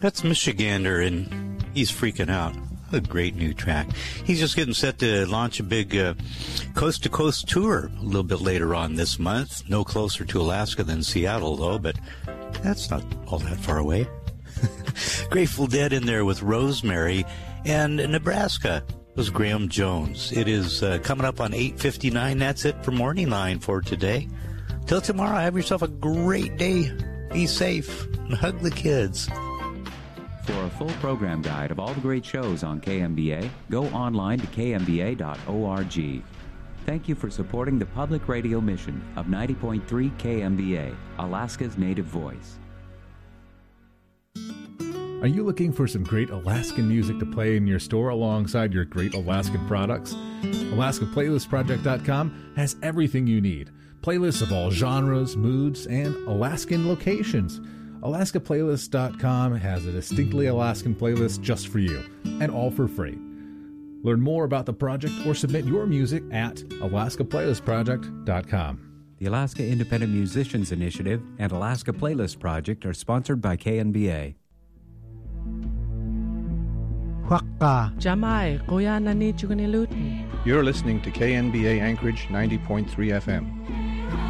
That's Michigander, and he's freaking out. A great new track. He's just getting set to launch a big coast-to-coast tour a little bit later on this month. No closer to Alaska than Seattle, though, but that's not all that far away. Grateful Dead in there with Rosemary, and Nebraska was Graham Jones. It is coming up on 8:59. That's it for Morning Line for today. Till tomorrow, have yourself a great day. Be safe and hug the kids. For a full program guide of all the great shows on KMBA, go online to kmba.org. Thank you for supporting the public radio mission of 90.3 KMBA, Alaska's native voice. Are you looking for some great Alaskan music to play in your store alongside your great Alaskan products? AlaskaPlaylistProject.com has everything you need. Playlists of all genres, moods, and Alaskan locations. AlaskaPlaylist.com has a distinctly Alaskan playlist just for you, and all for free. Learn more about the project or submit your music at AlaskaPlaylistProject.com. The Alaska Independent Musicians Initiative and Alaska Playlist Project are sponsored by KNBA. Jamai, Koyana ni Chuganilutin. You're listening to KNBA Anchorage 90.3 FM.